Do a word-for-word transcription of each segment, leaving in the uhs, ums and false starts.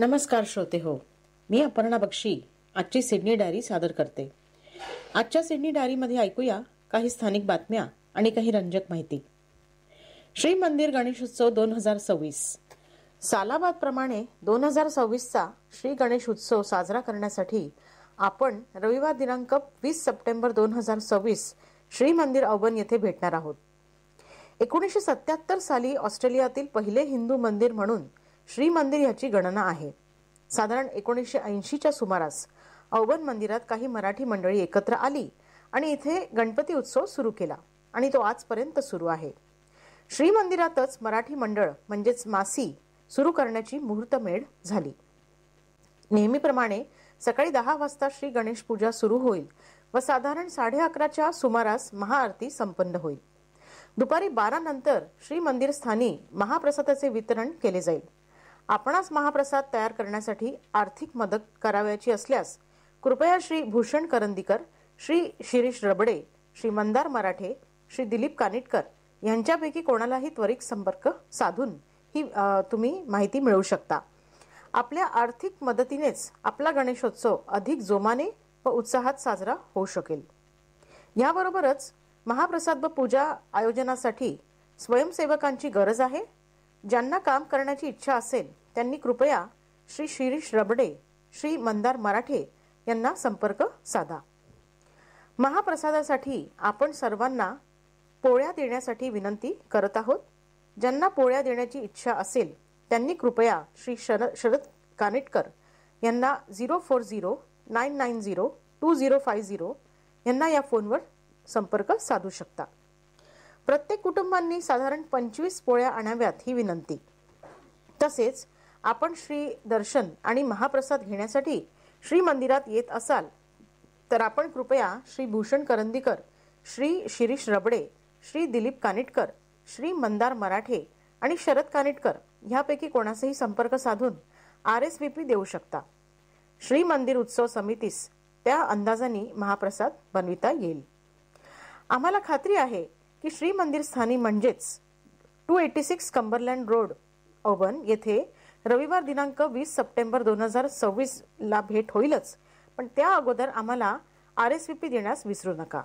नमस्कार श्रोते हो, मी अपर्णा बक्षी आजची सिडनी डायरी सादर करते. आजच्या सिडनी डायरीमध्ये ऐकूया काही स्थानिक बातम्या आणि काही रंजक माहिती. श्री मंदिर गणेशोत्सव दोन हजार सव्वीस. सालाबाद प्रमाणे दोन हजार सव्वीसचा श्री गणेश उत्सव साजरा करण्यासाठी आपण रविवार दिनांक वीस सप्टेंबर दोन हजार सव्वीस श्री मंदिर औबन येथे भेटणार आहोत. एकोणीसशे सत्याहत्तर साली ऑस्ट्रेलियातील पहिले हिंदू मंदिर म्हणून श्री मंदिर याची गणना आहे. साधारण एकोणीसशे ऐंशीच्या सुमारास औबन मंदिरात काही मराठी मंडळी एकत्र आली आणि इथे गणपती उत्सव सुरू केला आणि तो आजपर्यंत सुरू आहे. श्री मंदिरातच मराठी मंडळ म्हणजेच मासी सुरू करण्याची मुहूर्तमेढ झाली. नेहमीप्रमाणे सकाळी दहा वाजता श्री गणेश पूजा सुरू होईल व साधारण साडे अकराच्या सुमारास महाआरती संपन्न होईल. दुपारी बारा नंतर श्री मंदिर स्थानी महाप्रसादाचे वितरण केले जाईल. आपणास महाप्रसाद तयार करण्यासाठी आर्थिक मदत करावयाची असल्यास कृपया श्री भूषण करंदीकर, श्री शिरीष रबडे, श्री मंदार मराठे, श्री दिलीप कानिटकर यांच्यापैकी कोणालाही त्वरित संपर्क साधून ही तुम्ही माहिती मिळवू शकता. आपल्या आर्थिक मदतीनेच आपला गणेशोत्सव अधिक जोमाने व उत्साहात साजरा होऊ शकेल. याबरोबरच महाप्रसाद व पूजा आयोजनासाठी स्वयंसेवकांची गरज आहे. ज्यांना काम करण्याची इच्छा असेल त्यांनी कृपया श्री शिरीष रबडे, श्री मंदार मराठे यांना संपर्क साधा. महाप्रसादासाठी आपण सर्वांना पोळ्या देण्यासाठी विनंती करत आहोत. ज्यांना पोळ्या देण्याची इच्छा असेल त्यांनी कृपया श्री शरद शरद कानिटकर यांना zero four zero nine nine zero to zero five zero यांना या फोनवर संपर्क साधू शकता. प्रत्येक कुटुंबांनी साधारण पंचवीस पोळ्या आणाव्यात ही विनंती. तसेच आपण श्री दर्शन आणि महाप्रसाद घेण्यासाठी श्री मंदिरात येत असाल तर आपण कृपया श्री भूषण करंदीकर, श्री शिरीष रबडे, श्री दिलीप कानिटकर, श्री मंदार मराठे आणि शरद कानिटकर ह्यापैकी कोणाचाही संपर्क साधून आर एस व्ही पी देऊ शकता. श्री मंदिर उत्सव समितीस त्या अंदाजाने महाप्रसाद बनविता येईल. आम्हाला खात्री आहे की श्री मंदिर स्थानी म्हणजेच टू एटी सिक्स कंबरलँड रोड औबन येथे रविवार दिनांक वीस सप्टेंबर दोन हजार सव्वीस ला भेट होईलच, पण त्या अगोदर आम्हाला आर एस व्ही पी देण्यास विसरू नका.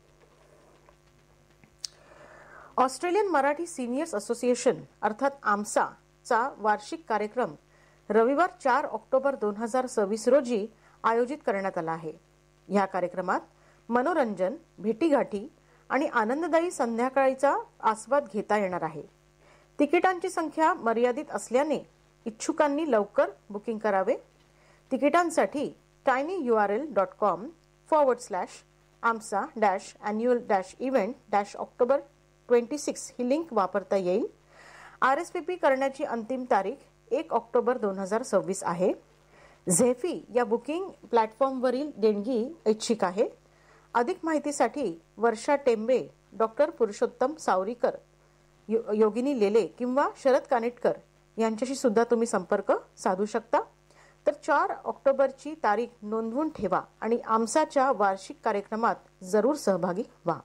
ऑस्ट्रेलियन मराठी सिनियर्स असोसिएशन अर्थात आमसा चा वार्षिक कार्यक्रम रविवार चार ऑक्टोबर दोन हजार सव्वीस रोजी आयोजित करण्यात आला आहे. या कार्यक्रमात मनोरंजन, भेटीगाठी आणि आनंददायी संध्याकाळीचा आस्वाद घेता येणार आहे. तिकिटांची संख्या मर्यादित असल्याने इच्छुकांनी लवकर बुकिंग करावे. तिकिटांसाठी tiny you R L dot com forward slash आमसा dash annual dash event dash October twenty six he link वापरता येईल. आर एस पी पी करण्याची अंतिम तारीख एक ऑक्टोबर दोन हजार सव्वीस आहे. झेफी या बुकिंग प्लॅटफॉर्मवरील देणगी ऐच्छिक आहे. अधिक माहितीसाठी वर्षा टेंबे, डॉक्टर पुरुषोत्तम सावरीकर, यो, योगिनी लेले किंवा शरद कानिटकर यांच्याशी सुद्धा तुम्ही संपर्क साधू शकता. तर चार ऑक्टोबरची तारीख नोंदवून ठेवा आणि आमसाच्या वार्षिक कार्यक्रमात जरूर सहभागी व्हा.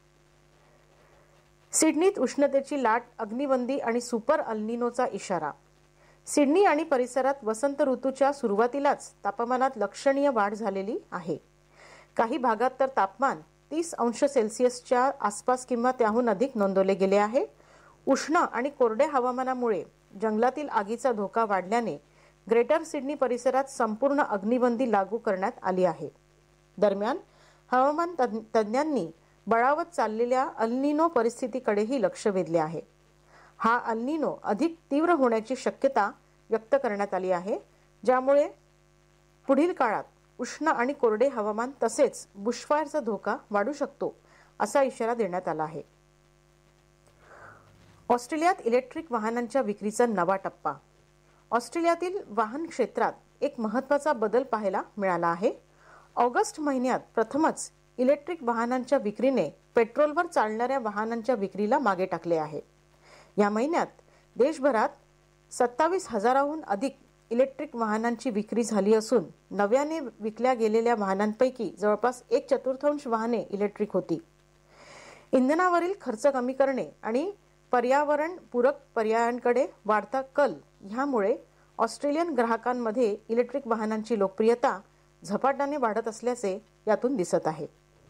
सिडनीत उष्णतेची लाट, अग्निबंदी आणि सुपर अल्निनोचा इशारा. सिडनी आणि परिसरात वसंत ऋतूच्या सुरुवातीलाच तापमानात लक्षणीय वाढ झालेली आहे. काही भागात तर तापमान तीस अंश सेल्सिअसच्या आसपास किंवा त्याहून अधिक नोंदवले गेले आहे. उष्ण आणि कोरडे हवामानामुळे जंगलातील आगीचा धोका वाढल्याने ग्रेटर सिडनी परिसरात संपूर्ण अग्निबंदी लागू करण्यात आली आहे. दरम्यान हवामान तज्ज्ञांनी बळावत चाललेल्या अल्निनो परिस्थितीकडेही लक्ष वेधले आहे. हा अल्निनो अधिक तीव्र होण्याची शक्यता व्यक्त करण्यात आली आहे, ज्यामुळे पुढील काळात उष्ण आणि कोरडे हवामान तसेच बुशफायरचा धोका वाढू शकतो असा इशारा देण्यात आला आहे. ऑस्ट्रेलियात इलेक्ट्रिक वाहनांच्या विक्रीचा नवा टप्पा. ऑस्ट्रेलियातील वाहन क्षेत्रात एक महत्त्वाचा बदल पाहायला मिळाला आहे. ऑगस्ट महिन्यात प्रथमच इलेक्ट्रिक वाहनांच्या विक्रीने पेट्रोलवर चालणाऱ्या वाहनांच्या विक्रीला मागे टाकले आहे. या महिन्यात देशभरात सत्तावीस हजाराहून अधिक इलेक्ट्रिक वाहनांची विक्री झाली असून नव्याने विकल्या गेलेल्या वाहनांपैकी जवळपास एक चतुर्थांश वाहने इलेक्ट्रिक होती. इंधनावरील खर्च कमी करणे आणि पर्यावरण पूरक पर्यायांकडे वाढता कल ह्यामुळे ऑस्ट्रेलियन ग्राहकांमध्ये इलेक्ट्रिक वाहनांची लोकप्रियता झपाट्याने वाढत असल्याचे यातून दिसत आहे.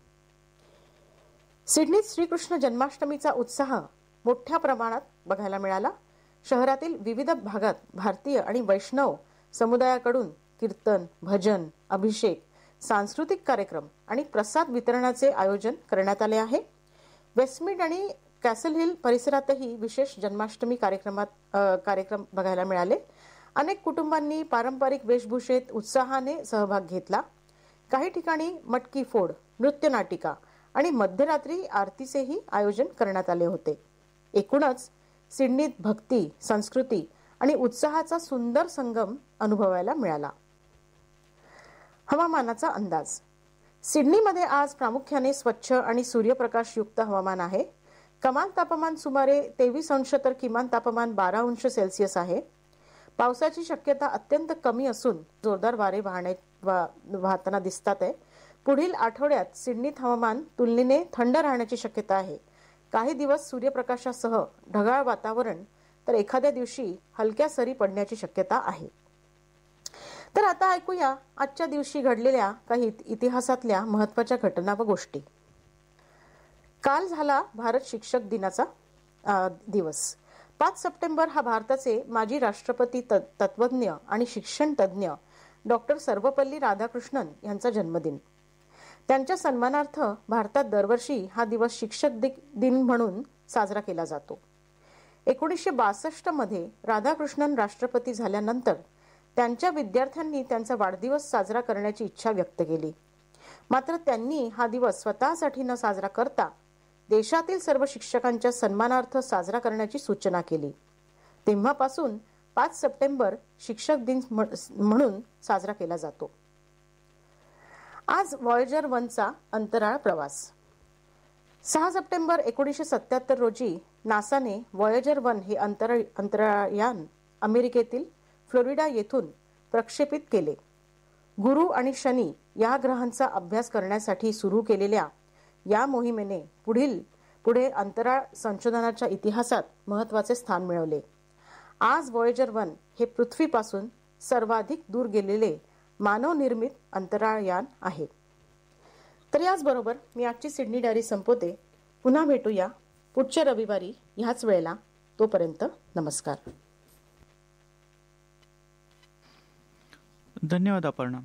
सिडनीत श्रीकृष्ण जन्माष्टमीचा उत्साह मोठ्या प्रमाणात बघायला मिळाला. शहरातील विविध भागात भारतीय आणि वैष्णव समुदायाकडून कीर्तन, भजन, अभिषेक, सांस्कृतिक कार्यक्रम आणि प्रसाद वितरणाचे आयोजन करण्यात आले आहे. वेस्टमीड आणि कॅसल हिल परिसरातही विशेष जन्माष्टमी कार्यक्रमात कार्यक्रम बघायला मिळाले. अनेक कुटुंबांनी पारंपरिक वेशभूषेत उत्साहाने सहभाग घेतला. काही ठिकाणी मटकी फोड, नृत्य नाटिका आणि मध्यरात्री आरतीचेही आयोजन करण्यात आले होते. एकूणच सिडनीत भक्ती, संस्कृती आणि उत्साहाचा सुंदर संगम अनुभवायला मिळाला. हवामानाचा अंदाज. सिडनीमध्ये आज प्रामुख्याने स्वच्छ आणि सूर्यप्रकाशयुक्त हवामान आहे. कमाल तापमान सुमारे तेवीस अंश तर किमान तापमान बारा अंश सेल्सिअस आहे. पावसाची शक्यता अत्यंत कमी असून जोरदार वारे वाहणे वा, वाहताना दिसतात आहे. पुढील आठवड्यात सिडनीत हवामान तुलनेने थंड राहण्याची शक्यता आहे. काही दिवस सूर्यप्रकाशासह ढगाळ वातावरण तर एखाद्या दिवशी हलक्या सरी पडण्याची शक्यता आहे. तर आता ऐकूया आजच्या दिवशी घडलेल्या काही इतिहासातल्या महत्त्वाच्या घटना व गोष्टी. काल झाला भारत शिक्षक दिनाचा दिवस. पाच सप्टेंबर हा भारताचे माजी राष्ट्रपती, तत्वज्ञ आणि शिक्षण तज्ज्ञ डॉक्टर सर्वपल्ली राधाकृष्णन यांचा जन्मदिन. त्यांच्या सन्मानार्थ भारतात दरवर्षी हा दिवस शिक्षक दिन म्हणून साजरा केला जातो. एकोणीसशे बासष्ट मध्ये राधाकृष्णन राष्ट्रपती झाल्यानंतर त्यांच्या विद्यार्थ्यांनी त्यांचा वाढदिवस साजरा करण्याची इच्छा व्यक्त केली. मात्र त्यांनी हा दिवस स्वतःसाठी न साजरा करता देशातील सर्व शिक्षकांच्या सन्मानार्थ साजरा करण्याची सूचना केली. तेव्हापासून पाच सप्टेंबर शिक्षक दिन म्हणून साजरा केला जातो. आज व्हॉयेजर वनचा अंतराळ प्रवास. सहा सप्टेंबर एकोणीसशे सत्याहत्तर रोजी नासाने व्हॉयेजर वन हे अंतराळ अंतराळयान अमेरिकेतील फ्लोरिडा येथून प्रक्षेपित केले. गुरु आणि शनी या ग्रहांचा अभ्यास करण्यासाठी सुरू केलेल्या या मोहिमेने पुढील पुढे अंतराळ संशोधनाच्या इतिहासात महत्त्वाचे स्थान मिळवले. आज व्हॉयेजर वन हे पृथ्वीपासून सर्वाधिक दूर गेलेले मानवनिर्मित अंतराळयान आहे. तर याचबरोबर मी आजची सिडनी डायरी संपवते. पुन्हा भेटूया पुढच्या रविवारी ह्याच वेळेला. तोपर्यंत नमस्कार. धन्यवाद अपर्णा.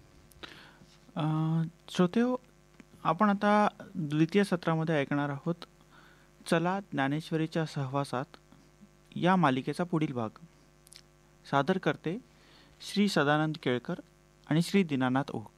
श्रोतेहो, आपण आता द्वितीय सत्रामध्ये ऐकणार आहोत चला ज्ञानेश्वरीच्या सहवासात या मालिकेचा पुढील भाग. सादर करते श्री सदानंद केळकर आणि श्री दीनानाथ ओक.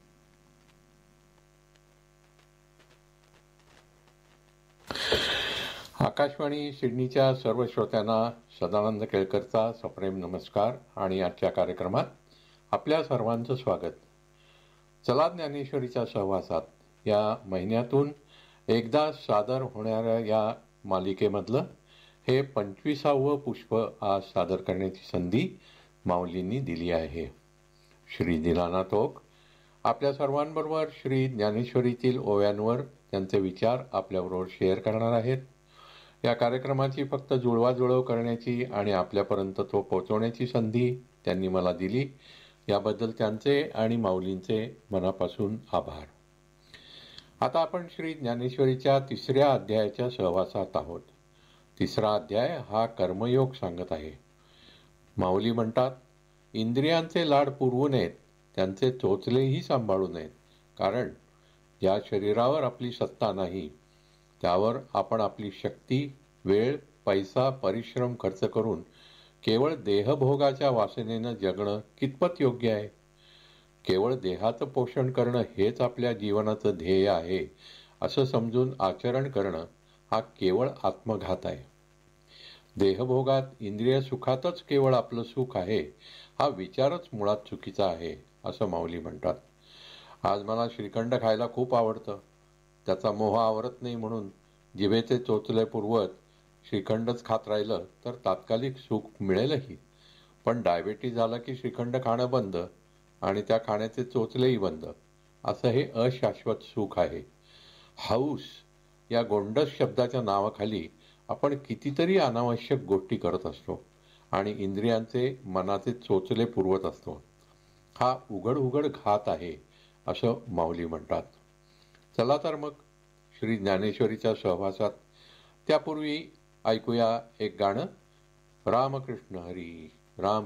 आकाशवाणी सिडनीच्या सर्व श्रोत्यांना सदानंद केळकरचा सप्रेम नमस्कार आणि आजच्या कार्यक्रमात आपल्या सर्वांचं स्वागत. चला ज्ञानेश्वरीच्या सहवासात या महिन्यातून एकदा सादर होणाऱ्या या मालिकेमधलं हे पंचवीसावं पुष्प आज सादर करण्याची संधी माऊलींनी दिली आहे. श्री दीनानाथ ओक आपल्या सर्वांबरोबर श्री ज्ञानेश्वरीतील ओव्यांवर त्यांचे विचार आपल्याबरोबर शेअर करणार आहेत. या कार्यक्रमाची फक्त जुळवाजुळव करण्याची आणि आपल्यापर्यंत तो पोहोचवण्याची संधी त्यांनी मला दिली, याबद्दल त्यांचे आणि माऊलींचे मनापासून आभार. आता आपण श्री ज्ञानेश्वरीच्या तिसऱ्या अध्यायाच्या सहवासात आहोत. तिसरा अध्याय हा कर्मयोग सांगत आहे. माऊली म्हणतात, इंद्रियांचे लाड पुरवू नयेत, त्यांचे चोचलेही सांभाळू नयेत, कारण ज्या शरीरावर आपली सत्ता नाही त्यावर आपण आपली शक्ती, वेळ, पैसा, परिश्रम खर्च करून केवळ देहभोगाच्या वासनेनं जगणं कितपत योग्य आहे? केवळ देहाचं पोषण करणं हेच आपल्या जीवनाचं ध्येय आहे असं समजून आचरण करणं हा केवळ आत्मघात आहे. देहभोगात, इंद्रिय सुखातच केवळ आपलं सुख आहे हा विचारच मुळात चुकीचा आहे असं माऊली म्हणतात. आज मला श्रीखंड खायला खूप आवडतं, त्याचा मोह आवरत नाही म्हणून जिभेचे चोचले पुरवत श्रीखंडच खात राहिलं तर तात्कालिक सुख मिळेलही, पण डायबेटीज झाला की श्रीखंड खाणं बंद आणि त्या खाण्याचे चोचलेही बंद, असं हे अशाश्वत सुख आहे. हौस या गोंडस शब्दाच्या नावाखाली आपण कितीतरी अनावश्यक गोष्टी करत असतो आणि इंद्रियांचे मनाचे चोचले पुरवत असतो. हा उघड उघड घात आहे असं माऊली म्हणतात. चला तर मग श्री ज्ञानेश्वरीच्या सहवासात. त्यापूर्वी ऐकूया एक गाणं. रामकृष्ण हरी राम